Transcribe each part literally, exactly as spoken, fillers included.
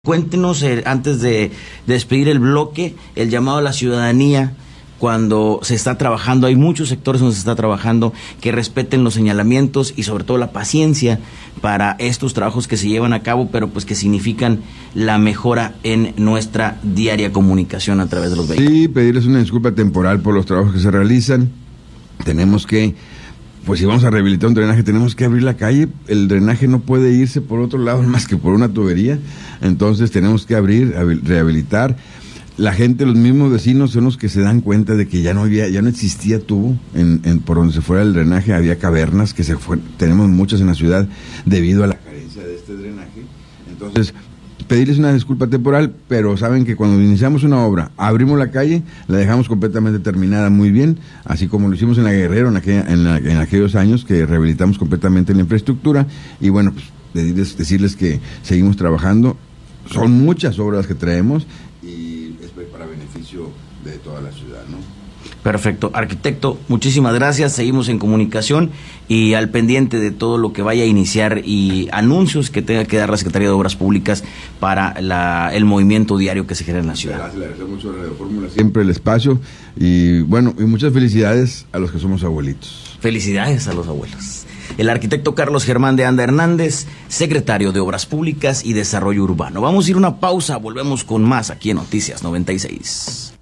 Cuéntenos, eh, antes de, de despedir el bloque, el llamado a la ciudadanía cuando se está trabajando. Hay muchos sectores donde se está trabajando, que respeten los señalamientos y sobre todo la paciencia para estos trabajos que se llevan a cabo, pero pues que significan la mejora en nuestra diaria comunicación a través de los vehículos. Sí, pedirles una disculpa temporal por los trabajos que se realizan. Tenemos que, pues si vamos a rehabilitar un drenaje, tenemos que abrir la calle. El drenaje no puede irse por otro lado más que por una tubería. Entonces tenemos que abrir, rehabilitar. La gente, los mismos vecinos son los que se dan cuenta de que ya no había, ya no existía tubo en, en por donde se fuera el drenaje. Había cavernas que se fue, tenemos muchas en la ciudad debido a la carencia de este drenaje. Entonces, pedirles una disculpa temporal, pero saben que cuando iniciamos una obra, abrimos la calle, la dejamos completamente terminada muy bien, así como lo hicimos en la Guerrero en, aquella, en, la, en aquellos años que rehabilitamos completamente la infraestructura. Y bueno, pues decirles, decirles que seguimos trabajando. Son muchas obras que traemos y es para beneficio de toda la ciudad, ¿no? Perfecto. Arquitecto, muchísimas gracias. Seguimos en comunicación y al pendiente de todo lo que vaya a iniciar y anuncios que tenga que dar la Secretaría de Obras Públicas para la, el movimiento diario que se genera en la ciudad. Gracias, le agradezco mucho a Radio Fórmula, siempre el espacio y bueno, y muchas felicidades a los que somos abuelitos. Felicidades a los abuelos. El arquitecto Carlos Germán de Anda Hernández, secretario de Obras Públicas y Desarrollo Urbano. Vamos a ir a una pausa, volvemos con más aquí en Noticias noventa y seis.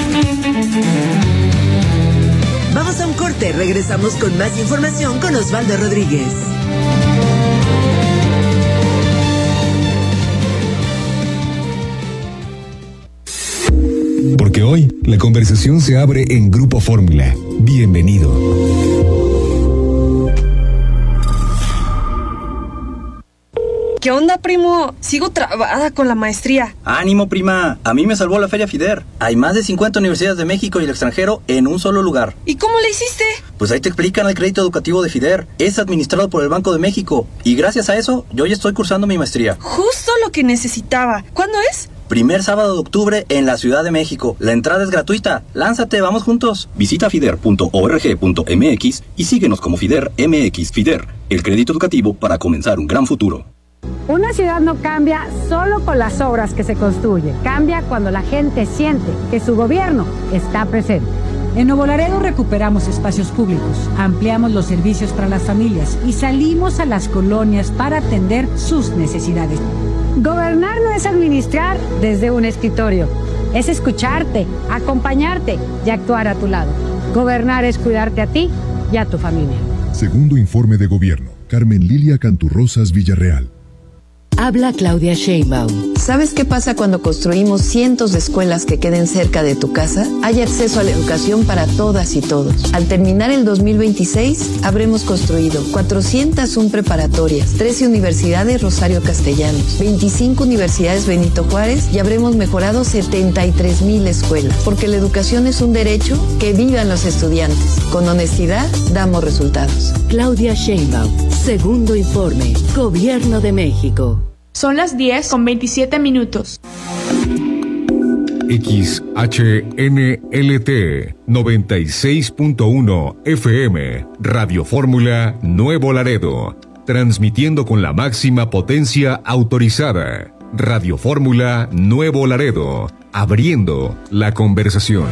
Vamos a un corte, regresamos con más información con Osvaldo Rodríguez. Porque hoy la conversación se abre en Grupo Fórmula. Bienvenido. ¿Qué onda, primo? Sigo trabada con la maestría. ¡Ánimo, prima! A mí me salvó la Feria FIDER. Hay más de cincuenta universidades de México y el extranjero en un solo lugar. ¿Y cómo le hiciste? Pues ahí te explican el crédito educativo de FIDER. Es administrado por el Banco de México. Y gracias a eso, yo ya estoy cursando mi maestría. Justo lo que necesitaba. ¿Cuándo es? Primer sábado de octubre en la Ciudad de México. La entrada es gratuita. Lánzate, vamos juntos. Visita fider punto org punto m x y síguenos como FIDER M X. FIDER, el crédito educativo para comenzar un gran futuro. Una ciudad no cambia solo con las obras que se construyen, cambia cuando la gente siente que su gobierno está presente. En Nuevo Laredo recuperamos espacios públicos, ampliamos los servicios para las familias y salimos a las colonias para atender sus necesidades. Gobernar no es administrar desde un escritorio, es escucharte, acompañarte y actuar a tu lado. Gobernar es cuidarte a ti y a tu familia. Segundo informe de gobierno, Carmen Lilia Canturrosas Villarreal. Habla Claudia Sheinbaum. ¿Sabes qué pasa cuando construimos cientos de escuelas que queden cerca de tu casa? Hay acceso a la educación para todas y todos. Al terminar el dos mil veintiséis, habremos construido cuatrocientas una preparatorias, trece universidades Rosario Castellanos, veinticinco universidades Benito Juárez y habremos mejorado setenta y tres mil escuelas. Porque la educación es un derecho, que vivan los estudiantes. Con honestidad, damos resultados. Claudia Sheinbaum, segundo informe, Gobierno de México. Son las diez con veintisiete minutos. X H N L T noventa y seis punto uno F M, Radio Fórmula Nuevo Laredo, transmitiendo con la máxima potencia autorizada. Radio Fórmula Nuevo Laredo, abriendo la conversación.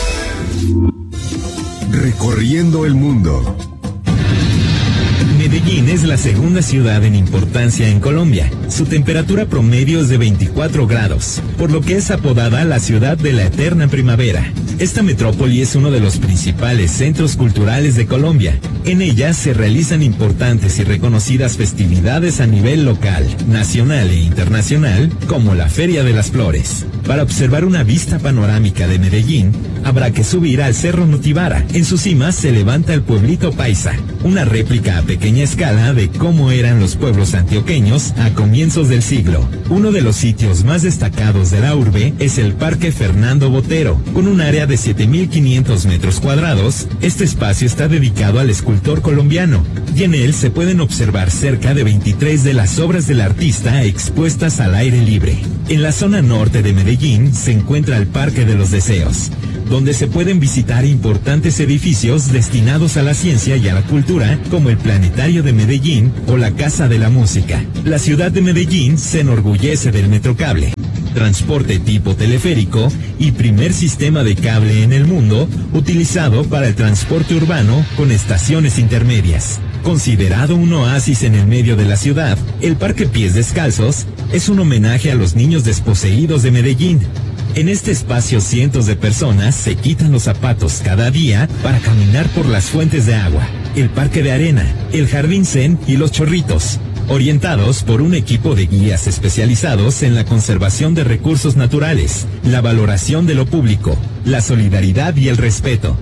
Recorriendo el mundo. Medellín es la segunda ciudad en importancia en Colombia. Su temperatura promedio es de veinticuatro grados, por lo que es apodada la ciudad de la eterna primavera. Esta metrópoli es uno de los principales centros culturales de Colombia. En ella se realizan importantes y reconocidas festividades a nivel local, nacional e internacional, como la Feria de las Flores. Para observar una vista panorámica de Medellín, habrá que subir al Cerro Nutibara. En su cima se levanta el pueblito Paisa, una réplica a pequeña escala de cómo eran los pueblos antioqueños a comienzos del siglo. Uno de los sitios más destacados de la urbe es el Parque Fernando Botero, con un área de siete mil quinientos metros cuadrados. Este espacio está dedicado al escultor colombiano, y en él se pueden observar cerca de veintitrés de las obras del artista expuestas al aire libre. En la zona norte de Medellín se encuentra el Parque de los Deseos, donde se pueden visitar importantes edificios destinados a la ciencia y a la cultura, como el Planetario de Medellín o la Casa de la Música. La ciudad de Medellín se enorgullece del Metrocable, transporte tipo teleférico y primer sistema de cable en el mundo utilizado para el transporte urbano con estaciones intermedias. Considerado un oasis en el medio de la ciudad, el Parque Pies Descalzos es un homenaje a los niños desposeídos de Medellín. En este espacio cientos de personas se quitan los zapatos cada día para caminar por las fuentes de agua, el parque de arena, el jardín zen y los chorritos, orientados por un equipo de guías especializados en la conservación de recursos naturales, la valoración de lo público, la solidaridad y el respeto.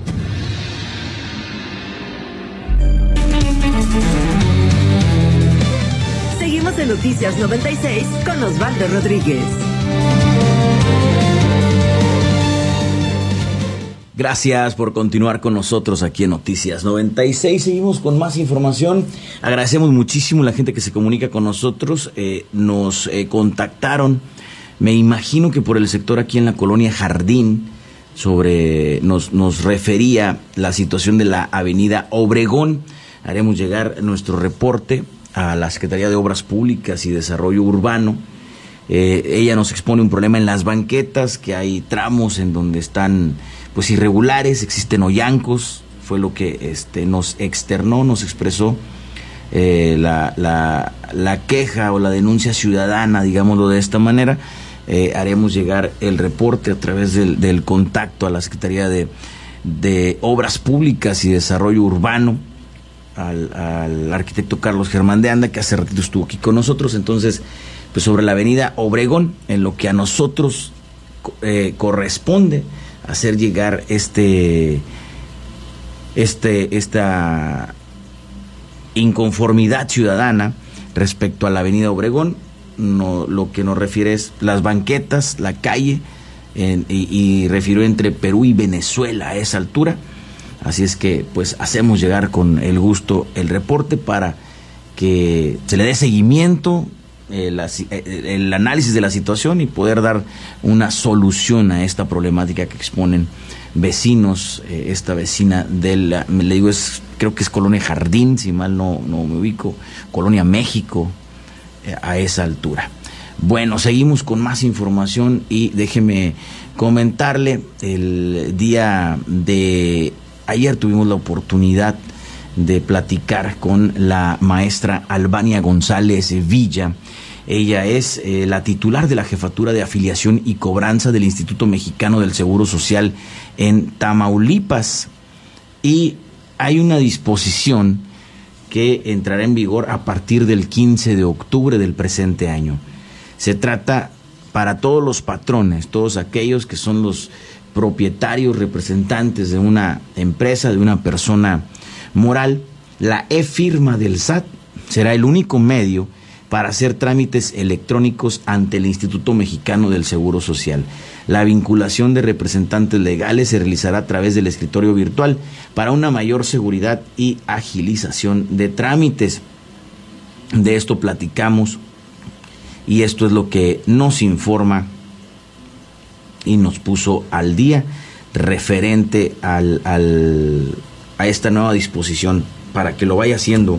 Seguimos en Noticias noventa y seis con Osvaldo Rodríguez. Gracias por continuar con nosotros aquí en Noticias noventa y seis. Seguimos con más información. Agradecemos muchísimo a la gente que se comunica con nosotros. Eh, nos eh, contactaron, me imagino que por el sector aquí en la colonia Jardín, sobre nos, nos refería la situación de la avenida Obregón. Haremos llegar nuestro reporte a la Secretaría de Obras Públicas y Desarrollo Urbano. Eh, ella nos expone un problema en las banquetas, que hay tramos en donde están pues irregulares, existen hoyancos, fue lo que este nos externó, nos expresó eh, la, la, la queja o la denuncia ciudadana, digámoslo de esta manera. Eh, haremos llegar el reporte a través del, del contacto a la Secretaría de, de Obras Públicas y Desarrollo Urbano, al, al arquitecto Carlos Germán de Anda, que hace ratito estuvo aquí con nosotros. Entonces, pues sobre la avenida Obregón, en lo que a nosotros eh, corresponde hacer llegar este, este, esta inconformidad ciudadana respecto a la avenida Obregón. No, lo que nos refiere es las banquetas, la calle, en, y, y refirió entre Perú y Venezuela a esa altura. Así es que pues hacemos llegar con el gusto el reporte para que se le dé seguimiento, El, el análisis de la situación y poder dar una solución a esta problemática que exponen vecinos. Eh, esta vecina del, le digo, es, creo que es Colonia Jardín, si mal no, no me ubico, Colonia México, eh, a esa altura. Bueno, seguimos con más información y déjeme comentarle, el día de ayer tuvimos la oportunidad de platicar con la maestra Albania González Villa. Ella es eh, la titular de la Jefatura de Afiliación y Cobranza del Instituto Mexicano del Seguro Social en Tamaulipas. Y hay una disposición que entrará en vigor a partir del quince de octubre del presente año. Se trata para todos los patrones, todos aquellos que son los propietarios, representantes de una empresa, de una persona moral. La e-firma del S A T será el único medio para hacer trámites electrónicos ante el Instituto Mexicano del Seguro Social. La vinculación de representantes legales se realizará a través del escritorio virtual para una mayor seguridad y agilización de trámites. De esto platicamos y esto es lo que nos informa y nos puso al día referente al, al, a esta nueva disposición, para que lo vaya haciendo,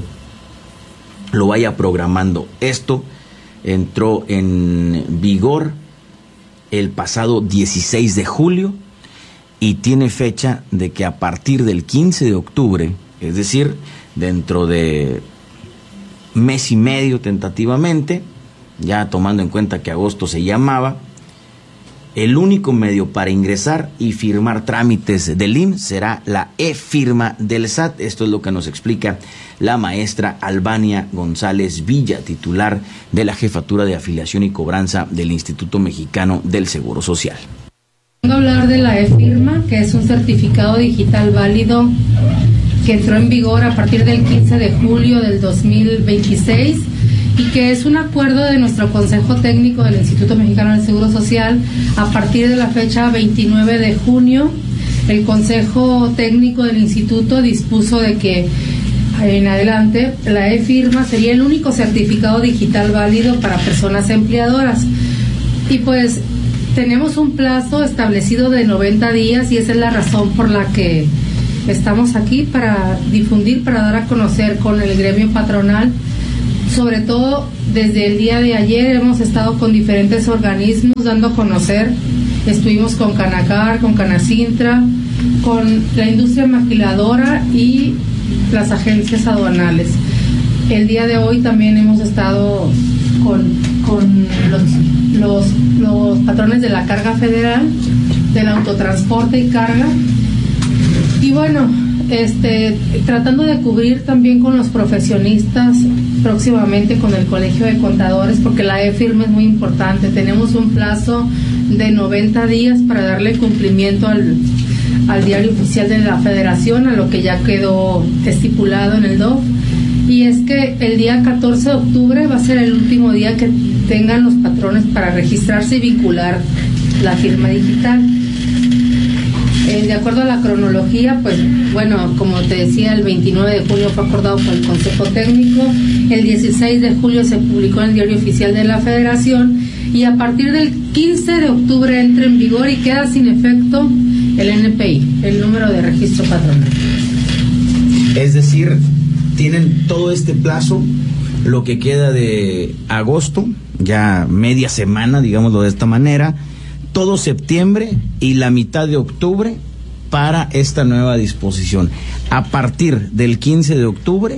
lo vaya programando. Esto entró en vigor el pasado dieciséis de julio y tiene fecha de que a partir del quince de octubre, es decir, dentro de mes y medio tentativamente, ya tomando en cuenta que agosto se llamaba, el único medio para ingresar y firmar trámites del I M S S será la e-firma del S A T. Esto es lo que nos explica la maestra Albania González Villa, titular de la Jefatura de Afiliación y Cobranza del Instituto Mexicano del Seguro Social. Vengo a hablar de la e-firma, que es un certificado digital válido que entró en vigor a partir del quince de julio del dos mil veintiséis y que es un acuerdo de nuestro Consejo Técnico del Instituto Mexicano del Seguro Social. A partir de la fecha veintinueve de junio, el Consejo Técnico del Instituto dispuso de que en adelante la e-firma sería el único certificado digital válido para personas empleadoras. Y pues Tenemos un plazo establecido de noventa días y esa es la razón por la que estamos aquí, para difundir, para dar a conocer con el gremio patronal. Sobre todo desde el día de ayer hemos estado con diferentes organismos dando a conocer. Estuvimos con Canacar, con Canacintra, con la industria maquiladora y las agencias aduanales. El día de hoy también hemos estado con, con los, los, los patrones de la carga federal, del autotransporte y carga. Y bueno, este, tratando de cubrir también con los profesionistas, próximamente con el Colegio de Contadores, porque la e-firma es muy importante. Tenemos un plazo de noventa días para darle cumplimiento al, al diario oficial de la Federación, a lo que ya quedó estipulado en el D O F. Y es que el día catorce de octubre va a ser el último día que tengan los patrones para registrarse y vincular la firma digital. Eh, de acuerdo a la cronología, pues bueno, como te decía, el veintinueve de julio fue acordado por el Consejo Técnico, el dieciséis de julio se publicó en el diario oficial de la Federación y a partir del quince de octubre entra en vigor y queda sin efecto el N P I, el número de registro patronal. Es decir, tienen todo este plazo, lo que queda de agosto, ya media semana, digámoslo de esta manera, todo septiembre y la mitad de octubre para esta nueva disposición. A partir del quince de octubre,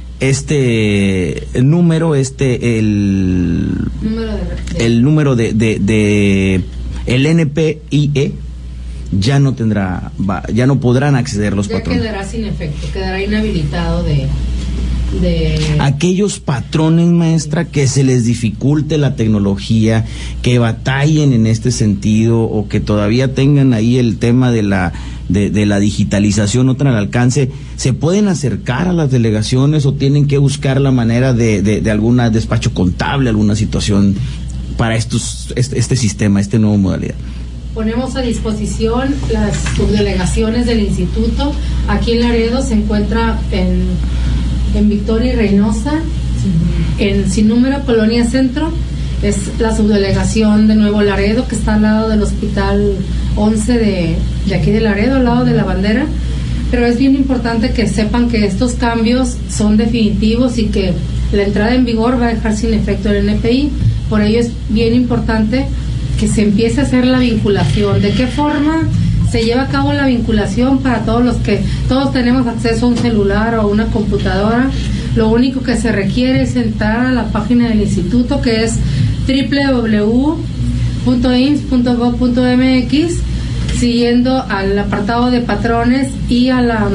este número, este el número de, el número de, de, de el N P I E ya no tendrá, va, ya no podrán acceder los ya patrones. Quedará sin efecto, quedará inhabilitado de De... Aquellos patrones, maestra, que se les dificulte la tecnología, que batallen en este sentido o que todavía tengan ahí el tema de la de, de la digitalización no tan al alcance, ¿se pueden acercar a las delegaciones o tienen que buscar la manera de, de, de algún despacho contable, alguna situación para estos este, este sistema, esta nueva modalidad? Ponemos a disposición las subdelegaciones del instituto. Aquí en Laredo se encuentra en en Victoria y Reynosa, en Sin Número, Colonia Centro, es la subdelegación de Nuevo Laredo, que está al lado del Hospital once de, de aquí de Laredo, al lado de la bandera. Pero es bien importante que sepan que estos cambios son definitivos y que la entrada en vigor va a dejar sin efecto el N P I. Por ello es bien importante que se empiece a hacer la vinculación. ¿De qué forma se lleva a cabo la vinculación? Para todos los que todos tenemos acceso a un celular o a una computadora, lo único que se requiere es entrar a la página del instituto, que es doble u doble u doble u punto i m s s punto gov punto m x, siguiendo al apartado de patrones y a la,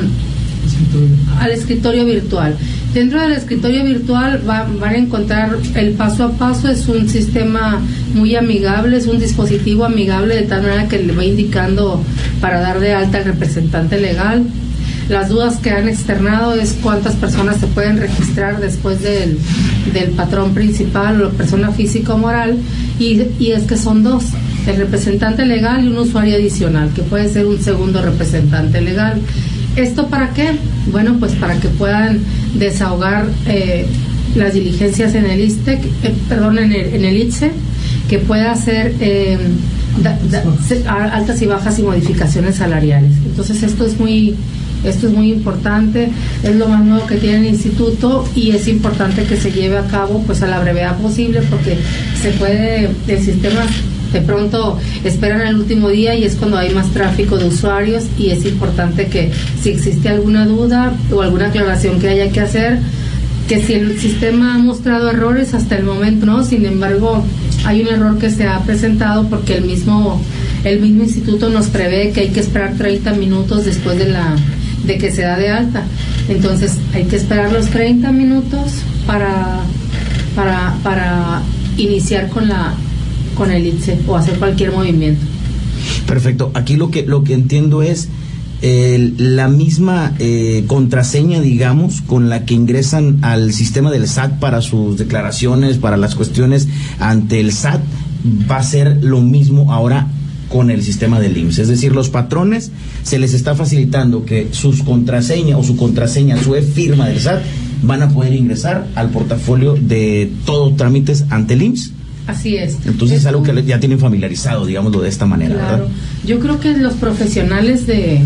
al escritorio virtual. Dentro del escritorio virtual va, van a encontrar el paso a paso. Es un sistema muy amigable, es un dispositivo amigable, de tal manera que le va indicando para dar de alta al representante legal. Las dudas que han externado es cuántas personas se pueden registrar después del, del patrón principal o la persona física o moral, y, y es que son dos, el representante legal y un usuario adicional, que puede ser un segundo representante legal. ¿Esto para qué? Bueno, pues para que puedan desahogar eh, las diligencias en el ISSSTE, eh, perdón, en el, en el I T S S E, que pueda hacer eh, da, da, altas y bajas y modificaciones salariales. Entonces esto es muy esto es muy importante, es lo más nuevo que tiene el instituto y es importante que se lleve a cabo pues a la brevedad posible, porque se puede, el sistema de pronto esperan el último día y es cuando hay más tráfico de usuarios, y es importante que si existe alguna duda o alguna aclaración que haya que hacer, que si el sistema ha mostrado errores hasta el momento no, sin embargo hay un error que se ha presentado porque el mismo el mismo instituto nos prevé que hay que esperar treinta minutos después de la de que se da de alta, entonces hay que esperar los treinta minutos para para para iniciar con la con el I T S S E o hacer cualquier movimiento. Perfecto. Aquí lo que lo que entiendo es eh, la misma eh, contraseña, digamos, con la que ingresan al sistema del S A T para sus declaraciones, para las cuestiones ante el S A T, va a ser lo mismo ahora con el sistema del I M S S. Es decir, los patrones se les está facilitando que sus contraseñas o su contraseña, su e-firma del S A T, van a poder ingresar al portafolio de todos trámites ante el I M S S. Así es. Entonces es algo que ya tienen familiarizado, digámoslo de esta manera, claro. ¿verdad? Yo creo que los profesionales de,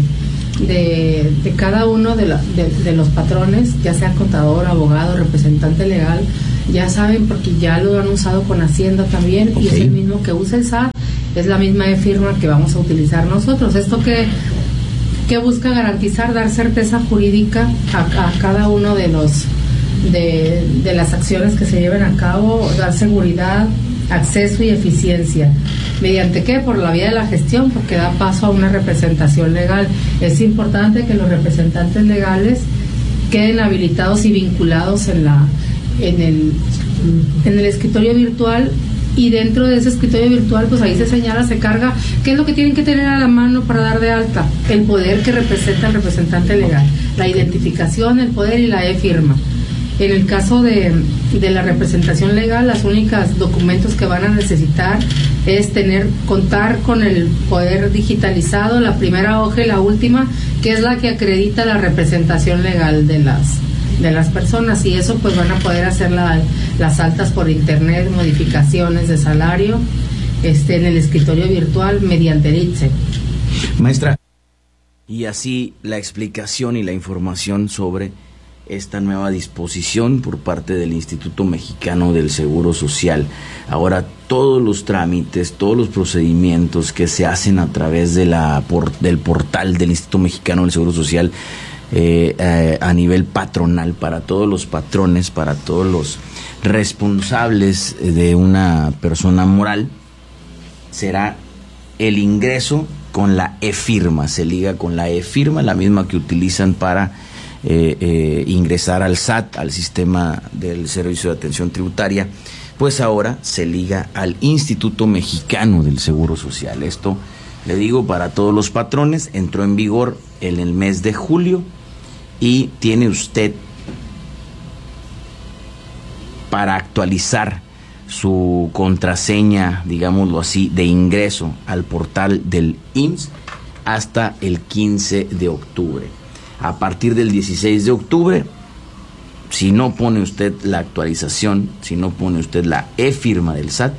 de, de cada uno de, la, de, de los patrones, ya sea contador, abogado, representante legal, ya saben porque ya lo han usado con Hacienda también, okay. Y es el mismo que usa el S A T, es la misma e-firma que vamos a utilizar nosotros. Esto que, que busca garantizar, dar certeza jurídica a, a cada uno de los de, de las acciones que se lleven a cabo, dar seguridad, acceso y eficiencia. ¿Mediante qué? Por la vía de la gestión, porque da paso a una representación legal. Es importante que los representantes legales queden habilitados y vinculados en la en el en el escritorio virtual, y dentro de ese escritorio virtual pues ahí se señala, se carga qué es lo que tienen que tener a la mano para dar de alta: el poder que representa el representante legal, la identificación, el poder y la e-firma. En el caso de, de la representación legal, los únicos documentos que van a necesitar es tener, contar con el poder digitalizado, la primera hoja y la última, que es la que acredita la representación legal de las de las personas, y eso pues van a poder hacer la, las altas por internet, modificaciones de salario este en el escritorio virtual mediante el I T S E. Maestra, y así la explicación y la información sobre esta nueva disposición por parte del Instituto Mexicano del Seguro Social. Ahora todos los trámites, todos los procedimientos que se hacen a través de la por, del portal del Instituto Mexicano del Seguro Social, eh, eh, a nivel patronal, para todos los patrones, para todos los responsables de una persona moral, será el ingreso con la e-firma. Se liga con la e-firma, la misma que utilizan para Eh, eh, ingresar al S A T, al sistema del Servicio de Atención Tributaria, pues ahora se liga al Instituto Mexicano del Seguro Social. Esto, le digo, para todos los patrones, entró en vigor en el mes de julio, y tiene usted para actualizar su contraseña, digámoslo así, de ingreso al portal del I M S S hasta el quince de octubre. A partir del dieciséis de octubre, si no pone usted la actualización, si no pone usted la e-firma del S A T,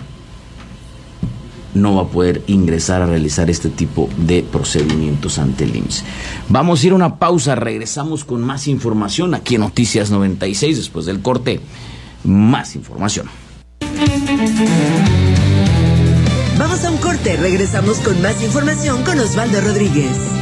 no va a poder ingresar a realizar este tipo de procedimientos ante el I M S S. Vamos a ir a una pausa, regresamos con más información aquí en Noticias noventa y seis, después del corte, más información. Vamos a un corte, regresamos con más información con Osvaldo Rodríguez.